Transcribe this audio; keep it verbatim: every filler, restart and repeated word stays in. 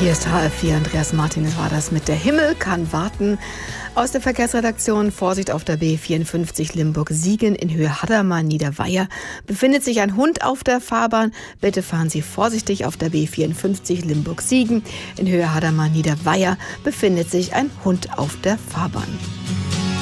Hier ist H F vier, Andreas Martin war das mit Der Himmel kann warten. Aus der Verkehrsredaktion: Vorsicht auf der B vierundfünfzig Limburg-Siegen in Höhe Hadamar-Niederweiher befindet sich ein Hund auf der Fahrbahn. Bitte fahren Sie vorsichtig auf der B vierundfünfzig Limburg-Siegen in Höhe Hadamar-Niederweiher befindet sich ein Hund auf der Fahrbahn.